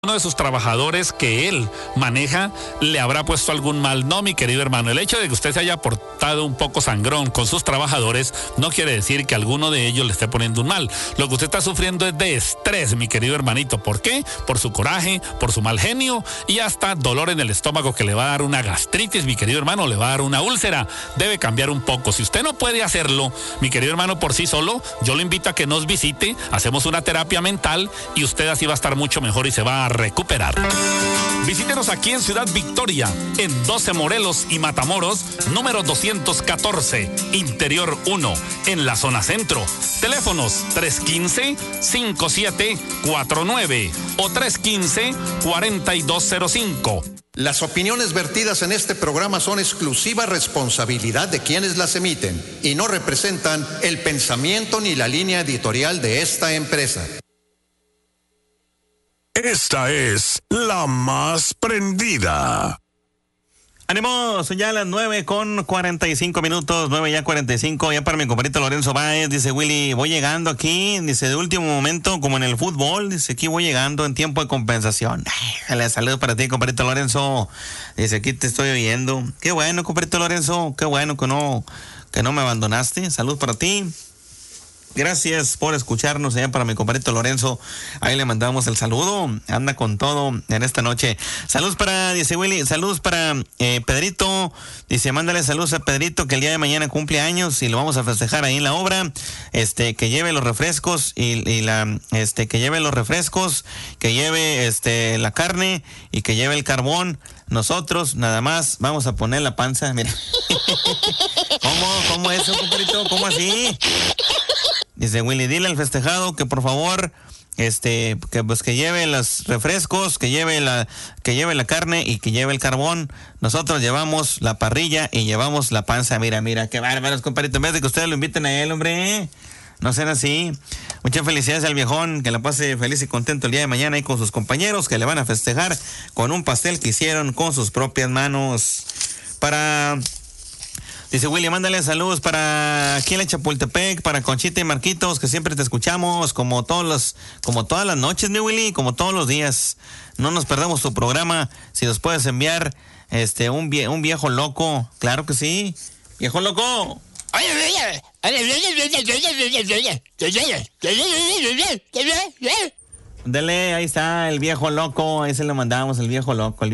uno de sus trabajadores que él maneja le habrá puesto algún mal. No, mi querido hermano, el hecho de que usted se haya portado un poco sangrón con sus trabajadores no quiere decir que alguno de ellos le esté poniendo un mal. Lo que usted está sufriendo es de estrés, mi querido hermanito. ¿Por qué? Por su coraje, por su mal genio y hasta dolor en el estómago que le va a dar una gastritis, mi querido hermano, le va a dar una úlcera. Debe cambiar un poco. Si usted no puede hacerlo, mi querido hermano, por sí solo, yo lo invito a que nos visite, hacemos una terapia mental y usted así va a estar mucho mejor y se va a recuperar. Visítenos aquí en Ciudad Victoria, en 12 Morelos y Matamoros, número 214, Interior 1, en la zona centro. Teléfonos 315-5749 o 315-4205. Las opiniones vertidas en este programa son exclusiva responsabilidad de quienes las emiten y no representan el pensamiento ni la línea editorial de esta empresa. Esta es la más prendida. ¡Ánimo! Son ya las 9:45, 9:45, ya para mi compadrito Lorenzo Báez. Dice Willy, voy llegando aquí, dice, de último momento, como en el fútbol, dice, aquí voy llegando en tiempo de compensación. Ay, saludos para ti, compadrito Lorenzo. Dice, aquí te estoy oyendo. Qué bueno, compadrito Lorenzo, qué bueno que no me abandonaste. Salud para ti. Gracias por escucharnos allá para mi compadrito Lorenzo. Ahí le mandamos el saludo. Anda con todo en esta noche. Saludos para, dice Willy, saludos para Pedrito. Dice, mándale saludos a Pedrito que el día de mañana cumple años y lo vamos a festejar ahí en la obra. Que lleve los refrescos que lleve los refrescos, que lleve la carne y que lleve el carbón. Nosotros nada más vamos a poner la panza. Mira. ¿Cómo eso, compadrito? ¿Cómo así? Dice Willy, dile al festejado que por favor, que lleve los refrescos, que lleve la carne y que lleve el carbón. Nosotros llevamos la parrilla y llevamos la panza. Mira, qué bárbaros, compadrito. En vez de que ustedes lo inviten a él, hombre, no sean así. Muchas felicidades al viejón, que la pase feliz y contento el día de mañana y con sus compañeros que le van a festejar con un pastel que hicieron con sus propias manos. Dice Willy, mándale saludos para aquí en Chapultepec, para Conchita y Marquitos, que siempre te escuchamos como todas las noches, mi Willy, como todos los días. No nos perdamos tu programa. Si nos puedes enviar un viejo loco, claro que sí. Viejo loco. Dele, ahí está el viejo loco, ahí se lo mandamos, el viejo loco.